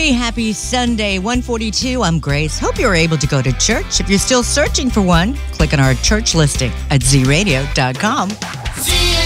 very happy Sunday, 142. I'm Grace. Hope you're able to go to church. If you're still searching for one, click on our church listing at zradio.com.